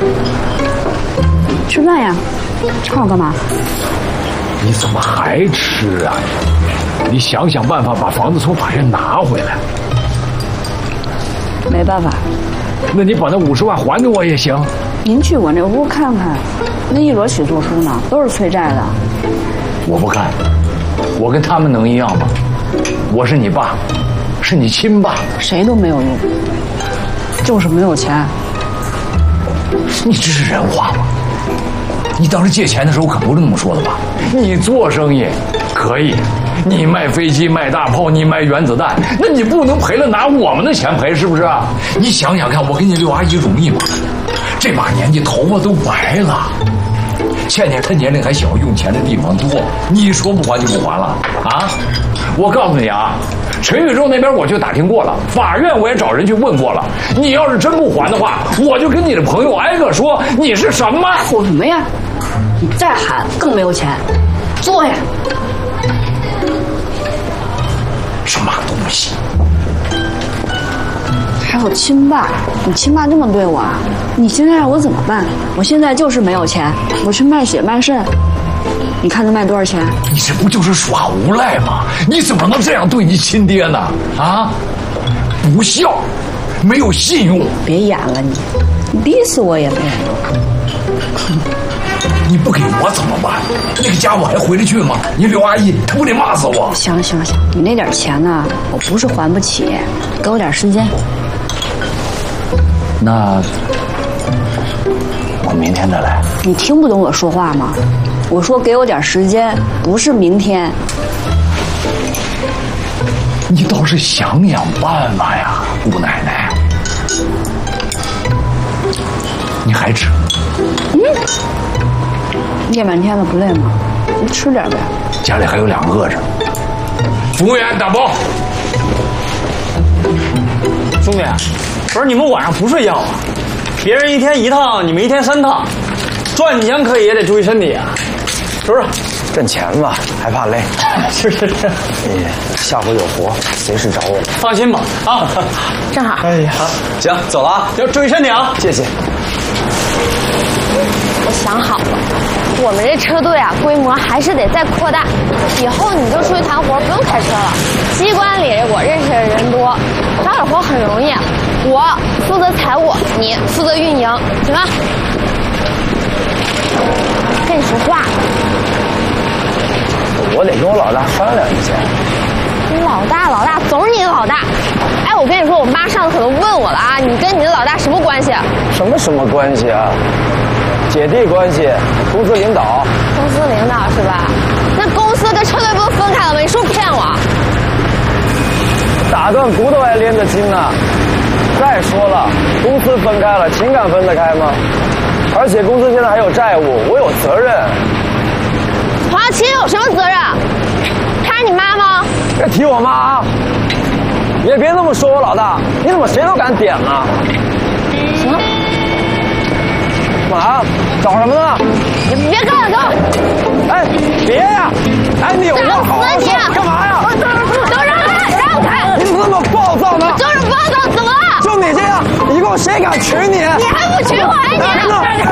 吃饭呀，看我干嘛？ 你怎么还吃啊？你想想办法把房子从法院拿回来。 没办法。 那你把那50万还给我也行。 您去我那屋看看，那一摞起诉书呢，都是催债的。 我不看，我跟他们能一样吗？我是你爸，是你亲爸， 谁都没有用，就是没有钱。 你这是人话吗？你当时借钱的时候可不是那么说的吧？你做生意可以，你卖飞机、卖大炮、你卖原子弹，那你不能赔了拿我们的钱赔，是不是啊？你想想看，我跟你六阿姨容易吗？这把年纪头发都白了，倩倩她年龄还小，用钱的地方多，你说不还就不还了啊？我告诉你啊，陈宇宙那边我就打听过了，法院我也找人去问过了。你要是真不还的话，我就跟你的朋友挨个说你是什么？ 说什么呀？你再喊更没有钱。坐下。 什么东西？ 还有亲爸，你亲爸这么对我啊？你现在让我怎么办？我现在就是没有钱，我去卖血卖肾。你看能卖多少钱？ 你这不就是耍无赖吗？你怎么能这样对你亲爹呢？啊，不孝，没有信用。 别演了你逼死我也没用。 你不给我怎么办？那个家伙还回得去吗？你刘阿姨她不得骂死我？ 行，你那点钱呢，我不是还不起，给我点时间。 那我明天再来。 你听不懂我说话吗？我说给我点时间，不是明天。 你倒是想想办法呀，姑奶奶。你还吃？ 夜半天的不累吗？你吃点呗。 家里还有2个饿着。服务员打包。 兄弟，不是你们晚上不睡觉啊？别人1天1趟，你们1天3趟，赚钱可以也得注意身体啊，是不是？ 挣钱吧，还怕累。 是。 你下回有活随时找我。 放心吧，啊， 正好。 哎呀，行，走了啊， 要注意身体啊。 谢谢。 我想好了，我们这车队啊，规模还是得再扩大。以后你就出去谈活，不用开车了。机关里我认识的人多，找点活很容易。我负责财务，你负责运营，行吧？跟你说话。 我得跟我老大商量一下。 你老大，总是你的老大。哎，我跟你说，我妈上次可都问我了啊，你跟你的老大什么关系？ 什么关系啊？姐弟关系，公司领导。 公司领导是吧？那公司跟车队不都分开了吗？你是不是骗我？ 打断骨头还连着筋呢。再说了，公司分开了，情感分得开吗？而且公司现在还有债务，我有责任。 黄小琴有什么责任？她是你妈吗？ 别提我妈啊！你也别这么说我老大，你怎么谁都敢点呢？ 行。 干嘛？找什么呢？ 你别跟我走！ 哎，别呀！哎，你有没有好好说？干嘛呀？ 都让开！ 你怎么那么暴躁呢？ 就是暴躁，怎么了？ 就你这样，以后谁敢娶你？ 你还不娶我？哎，你！